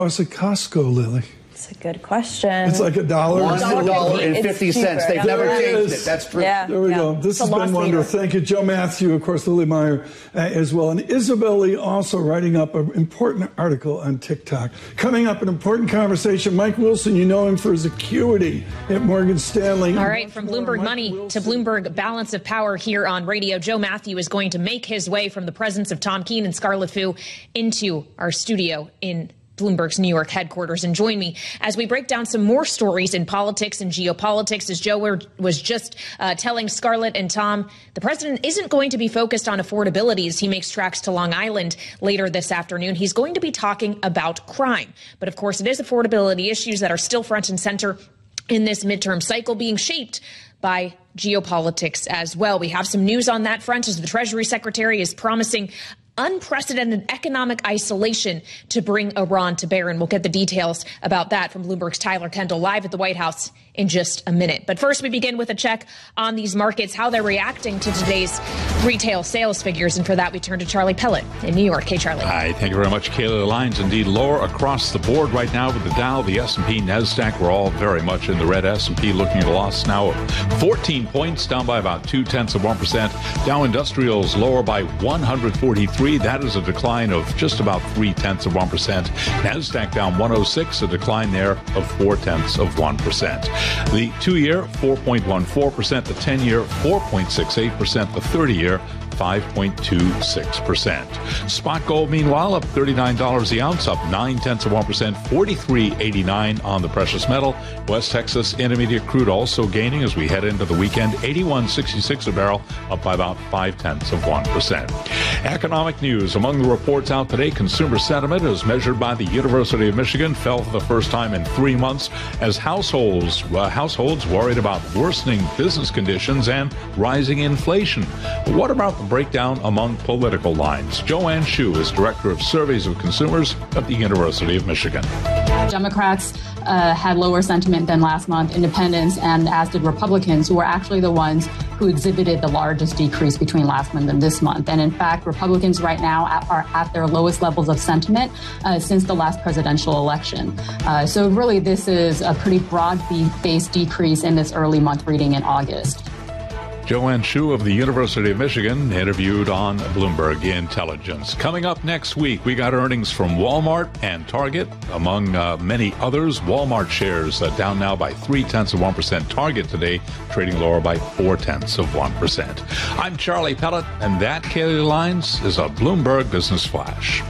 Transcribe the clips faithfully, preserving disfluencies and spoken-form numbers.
What's at Costco, Lily? That's a good question. It's like a dollar. One dollar and fifty cents. They've never changed it. That's true. Yeah, there we yeah. go. This It's has a been lost wonderful. leader. Thank you, Joe Matthew, of course, Lily Meyer uh, as well. And Isabel Lee also writing up an important article on TikTok. Coming up, an important conversation. Mike Wilson, you know him for his acuity at Morgan Stanley. All right, from Bloomberg Mike Money Wilson. to Bloomberg Balance of Power here on radio, Joe Matthew is going to make his way from the presence of Tom Keene and Scarlet Fu into our studio in Bloomberg's New York headquarters, and join me as we break down some more stories in politics and geopolitics. As Joe were, was just uh, telling Scarlett and Tom, the president isn't going to be focused on affordability as he makes tracks to Long Island later this afternoon. He's going to be talking about crime. But of course, it is affordability issues that are still front and center in this midterm cycle, being shaped by geopolitics as well. We have some news on that front as the Treasury Secretary is promising unprecedented economic isolation to bring Iran to bear. And we'll get the details about that from Bloomberg's Tyler Kendall live at the White House in just a minute. But first, we begin with a check on these markets, how they're reacting to today's retail sales figures. And for that, we turn to Charlie Pellet in New York. Hey, Charlie. Hi, thank you very much, Kayla. The lines indeed lower across the board right now with the Dow, the S and P, NASDAQ. We're all very much in the red. S and P looking at a loss now of fourteen points, down by about two-tenths of one percent. Dow Industrials lower by one hundred forty-three. That is a decline of just about three-tenths of one percent. NASDAQ down one oh six, a decline there of four-tenths of one percent. The two-year, four point one four percent. The ten-year, four point six eight percent. The thirty-year, five point two six percent. Spot gold, meanwhile, up thirty-nine dollars the ounce, up nine-tenths of one percent, forty-three eighty-nine on the precious metal. West Texas Intermediate crude also gaining as we head into the weekend, eighty-one sixty-six a barrel, up by about five-tenths of one percent. Economic news. Among the reports out today, consumer sentiment as measured by the University of Michigan fell for the first time in three months as households, uh, households worried about worsening business conditions and rising inflation. But what about the breakdown among political lines? Joanne Shu is Director of Surveys of Consumers at the University of Michigan. Democrats uh, had lower sentiment than last month, independents, and as did Republicans, who were actually the ones who exhibited the largest decrease between last month and this month. And in fact, Republicans right now are at their lowest levels of sentiment uh, since the last presidential election. Uh, so really, this is a pretty broad-based decrease in this early month reading in August. Joanne Shu of the University of Michigan interviewed on Bloomberg Intelligence. Coming up next week, we got earnings from Walmart and Target, among uh, many others. Walmart shares uh, down now by three-tenths of one percent. Target today trading lower by four-tenths of one percent. I'm Charlie Pellet, and that, Kaylee Lines, is a Bloomberg Business Flash.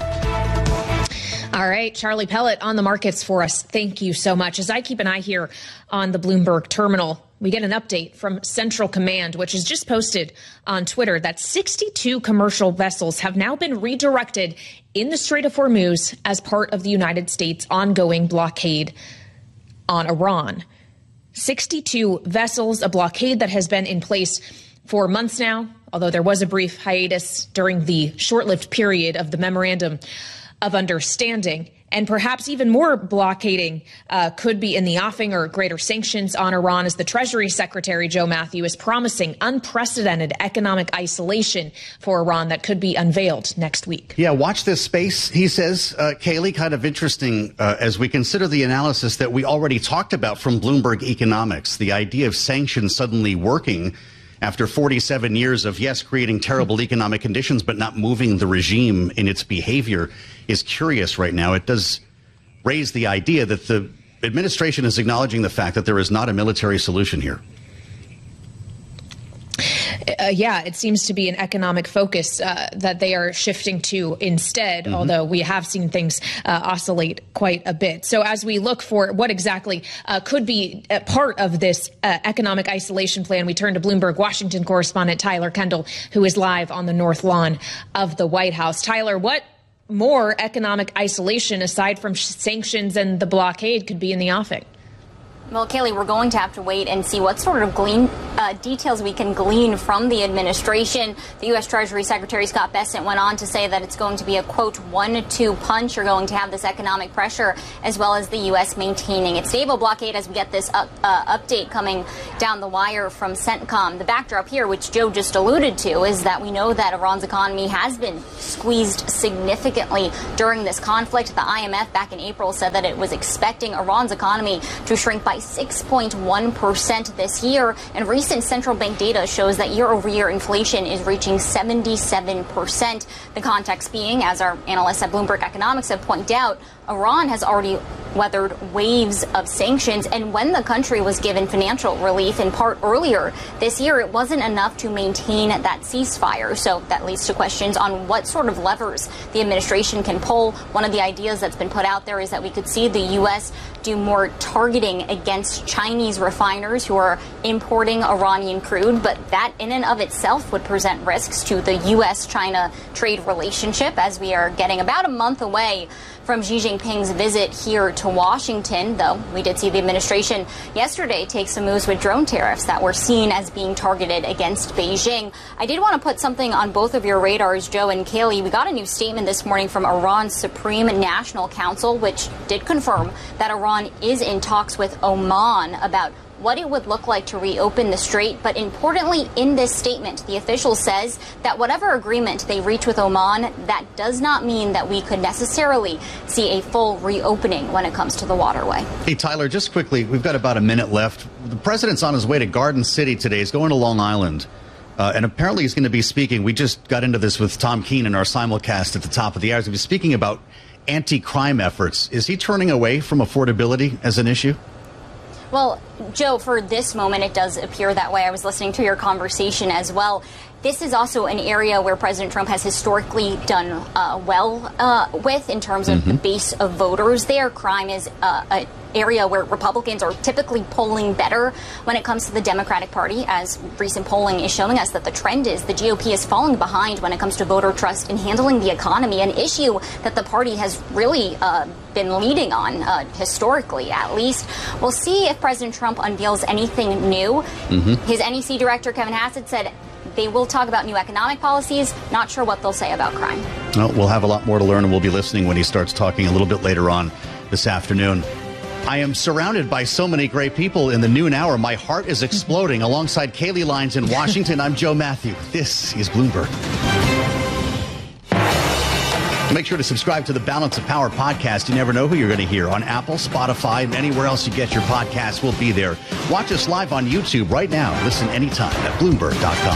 All right, Charlie Pellet on the markets for us. Thank you so much. As I keep an eye here on the Bloomberg terminal, we get an update from Central Command, which has just posted on Twitter that sixty-two commercial vessels have now been redirected in the Strait of Hormuz as part of the United States' ongoing blockade on Iran. sixty-two vessels, a blockade that has been in place for months now, although there was a brief hiatus during the short-lived period of the Memorandum of Understanding. And perhaps even more blockading uh, could be in the offing or greater sanctions on Iran, as the Treasury Secretary, Joe Matthew, is promising unprecedented economic isolation for Iran that could be unveiled next week. Yeah, watch this space, he says. Uh, Kaylee, kind of interesting uh, as we consider the analysis that we already talked about from Bloomberg Economics, the idea of sanctions suddenly working after forty-seven years of, yes, creating terrible economic conditions, but not moving the regime in its behavior is curious right now. It does raise the idea that the administration is acknowledging the fact that there is not a military solution here. Uh, yeah, it seems to be an economic focus uh, that they are shifting to instead, mm-hmm. although we have seen things uh, oscillate quite a bit. So as we look for what exactly uh, could be a part of this uh, economic isolation plan, we turn to Bloomberg Washington correspondent Tyler Kendall, who is live on the North Lawn of the White House. Tyler, what more economic isolation aside from sanctions and the blockade could be in the offing? Well, Kaylee, we're going to have to wait and see what sort of glean, uh, details we can glean from the administration. The U S Treasury Secretary Scott Bessent went on to say that it's going to be a, quote, one two punch. You're going to have this economic pressure as well as the U S maintaining its naval blockade as we get this up, uh, update coming down the wire from CENTCOM. The backdrop here, which Joe just alluded to, is that we know that Iran's economy has been squeezed significantly during this conflict. The I M F back in April said that it was expecting Iran's economy to shrink by six point one percent this year, and recent central bank data shows that year-over-year inflation is reaching seventy-seven percent. The context being, as our analysts at Bloomberg Economics have pointed out, Iran has already weathered waves of sanctions, and when the country was given financial relief in part earlier this year, it wasn't enough to maintain that ceasefire. So that leads to questions on what sort of levers the administration can pull. One of the ideas that's been put out there is that we could see the U S do more targeting against Chinese refiners who are importing Iranian crude, but that in and of itself would present risks to the U S China trade relationship, as we are getting about a month away from Xi Jinping's visit here to Washington, though we did see the administration yesterday take some moves with drone tariffs that were seen as being targeted against Beijing. I did want to put something on both of your radars, Joe and Kaylee. We got a new statement this morning from Iran's Supreme National Council, which did confirm that Iran is in talks with Oman about what it would look like to reopen the strait. But importantly, in this statement, the official says that whatever agreement they reach with Oman, that does not mean that we could necessarily see a full reopening when it comes to the waterway. Hey, Tyler, just quickly, we've got about a minute left. The president's on his way to Garden City today. He's going to Long Island. Uh, and apparently he's going to be speaking. We just got into this with Tom Keene in our simulcast at the top of the hour. He's going to be speaking about anti-crime efforts. Is he turning away from affordability as an issue? Well, Joe, for this moment, it does appear that way. I was listening to your conversation as well. This is also an area where President Trump has historically done uh, well uh, with in terms of mm-hmm. the base of voters there. Crime is uh, an area where Republicans are typically polling better when it comes to the Democratic Party, as recent polling is showing us that the trend is the G O P is falling behind when it comes to voter trust in handling the economy, an issue that the party has really uh, been leading on, uh, historically at least. We'll see if President Trump unveils anything new. Mm-hmm. His N E C director, Kevin Hassett, said they will talk about new economic policies. Not sure what they'll say about crime. Well, we'll have a lot more to learn, and we'll be listening when he starts talking a little bit later on this afternoon. I am surrounded by so many great people in the noon hour. My heart is exploding. Alongside Kaylee Lyons in Washington, I'm Joe Matthew. This is Bloomberg. Make sure to subscribe to the Balance of Power podcast. You never know who you're going to hear on Apple, Spotify, and anywhere else you get your podcasts. We'll be there. Watch us live on YouTube right now. Listen anytime at Bloomberg dot com.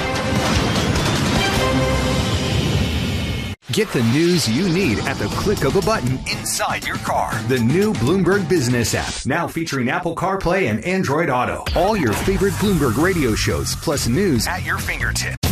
Get the news you need at the click of a button inside your car. The new Bloomberg Business app, now featuring Apple CarPlay and Android Auto. All your favorite Bloomberg radio shows, plus news at your fingertips.